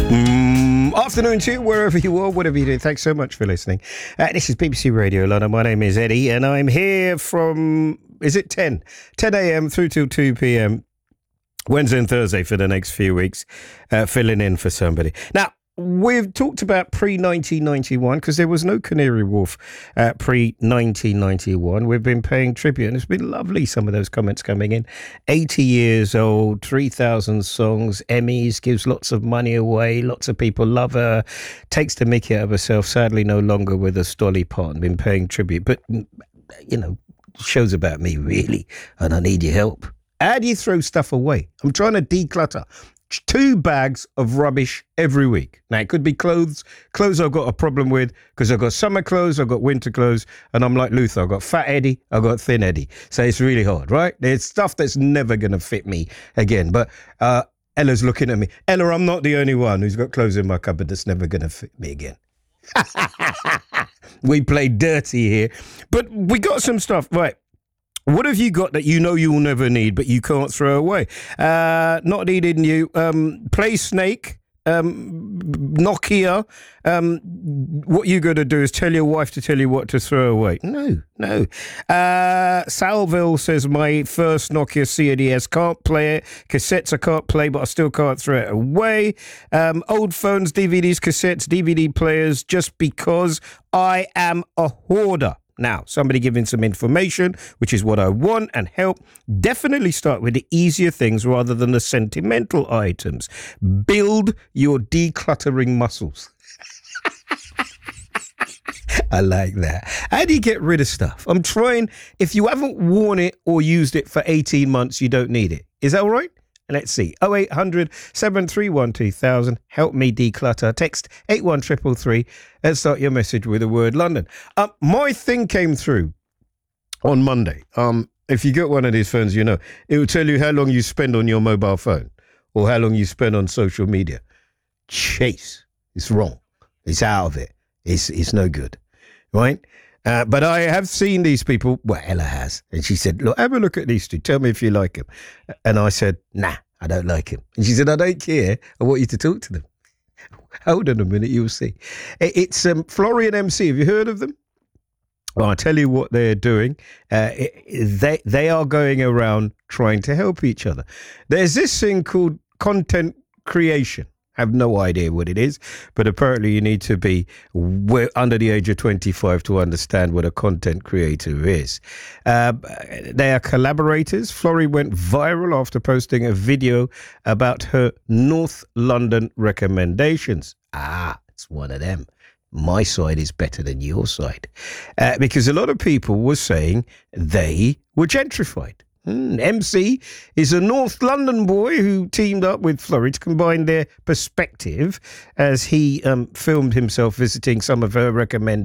Afternoon to you, wherever you are, whatever you do. Thanks so much for listening. This is BBC Radio London. My name is Eddie, and I'm here from, is it 10 a.m. through till 2 p.m. Wednesday and Thursday for the next few weeks, filling in for somebody. Now, we've talked about pre-1991 because there was no Canary Wharf pre-1991. We've been paying tribute, and it's been lovely, some of those comments coming in. 80 years old, 3,000 songs, Emmys, gives lots of money away, lots of people love her, takes the mickey out of herself, sadly no longer with a Stolly Parton, been paying tribute. But, you know, show's about me, really, and I need your help. How do you throw stuff away? I'm trying to declutter. 2 bags of rubbish every week. Now, it could be clothes. Clothes I've got a problem with because I've got summer clothes, I've got winter clothes, and I'm like Luther. I've got fat Eddie, I've got thin Eddie. So it's really hard, right? There's stuff that's never going to fit me again. But Ella's looking at me. Ella, I'm not the only one who's got clothes in my cupboard that's never going to fit me again. We play dirty here. But we got some stuff, right? What have you got that you know you'll never need, but you can't throw away? Not needing you. Play Snake, Nokia. What you got to do is tell your wife to tell you what to throw away. No. Salville says, my first Nokia CDS, can't play it. Cassettes I can't play, but I still can't throw it away. Old phones, DVDs, cassettes, DVD players, just because I am a hoarder. Now, somebody giving some information, which is what I want, and help. Definitely start with the easier things rather than the sentimental items. Build your decluttering muscles. I like that. How do you get rid of stuff? I'm trying. If you haven't worn it or used it for 18 months, you don't need it. Is that all right? Let's see. 0800 731 2000. Help me declutter. Text 81333 and start your message with the word London. My thing came through on Monday. If you get one of these phones, you know, it will tell you how long you spend on your mobile phone or how long you spend on social media. Chase. It's wrong. It's out of it. It's no good. Right? But I have seen these people, well, Ella has, and she said, look, have a look at these 2. Tell me if you like them. And I said, nah, I don't like him. And she said, I don't care. I want you to talk to them. Hold on a minute, you'll see. It's Florian MC. Have you heard of them? Well, I'll tell you what they're doing. They are going around trying to help each other. There's this thing called content creation. Have no idea what it is, but apparently you need to be under the age of 25 to understand what a content creator is. They are collaborators. Florrie went viral after posting a video about her North London recommendations. It's one of them. My side is better than your side. Because a lot of people were saying they were gentrified. MC is a North London boy who teamed up with Florrie to combine their perspective as he filmed himself visiting some of her recommendations.